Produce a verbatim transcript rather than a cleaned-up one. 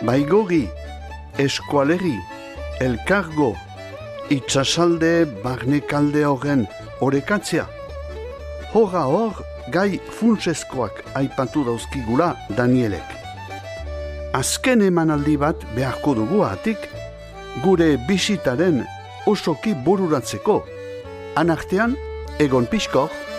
Baigorri, eskualerri, elkargo, itxasalde barnekalde horren orekatzea. Horra hor, gai funtseskoak aipatu dauzkigula Danielek. Azken emanaldi bat beharko dugu atik, gure bisitaren osoki bururatzeko. Anartean, Egon Piskor,